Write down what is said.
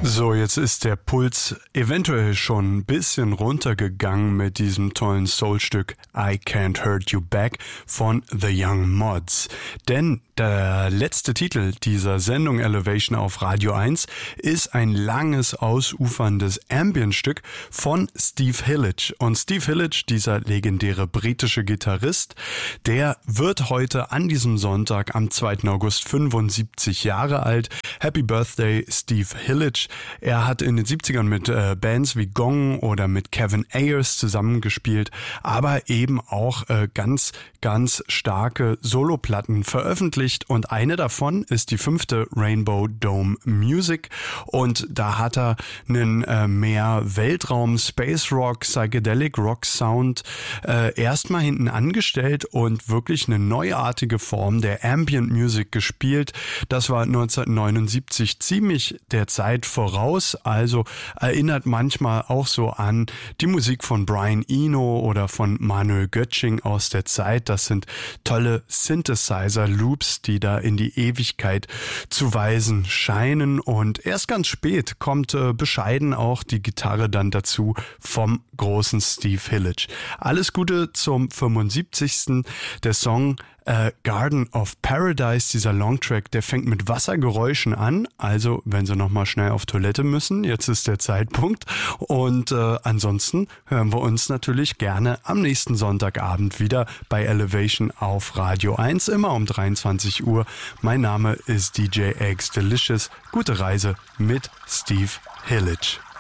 So, jetzt ist der Puls eventuell schon ein bisschen runtergegangen mit diesem tollen Soulstück I Can't Hurt You Back von The Young Mods. Denn der letzte Titel dieser Sendung Elevation auf Radio 1 ist ein langes, ausuferndes Ambient-Stück von Steve Hillage. Und Steve Hillage, dieser legendäre britische Gitarrist, der wird heute an diesem Sonntag am 2. August 75 Jahre alt. Happy Birthday, Steve Hillage. Er hat in den 70ern mit Bands wie Gong oder mit Kevin Ayers zusammengespielt, aber eben auch ganz, ganz starke Soloplatten veröffentlicht. Und eine davon ist die 5. Rainbow Dome Music. Und da hat er einen mehr Weltraum, Space Rock, Psychedelic Rock Sound erstmal hinten angestellt und wirklich eine neuartige Form der Ambient Music gespielt. Das war 1979 ziemlich der Zeit voraus, also erinnert manchmal auch so an die Musik von Brian Eno oder von Manuel Göttsching aus der Zeit. Das sind tolle Synthesizer-Loops, die da in die Ewigkeit zu weisen scheinen, und erst ganz spät kommt bescheiden auch die Gitarre dann dazu vom großen Steve Hillage. Alles Gute zum 75. Der Song Garden of Paradise, dieser Longtrack, der fängt mit Wassergeräuschen an, also wenn Sie nochmal schnell auf Toilette müssen, jetzt ist der Zeitpunkt, und ansonsten hören wir uns natürlich gerne am nächsten Sonntagabend wieder bei Elevation auf Radio 1, immer um 23 Uhr. Mein Name ist DJ Eggs Delicious. Gute Reise mit Steve Hillage.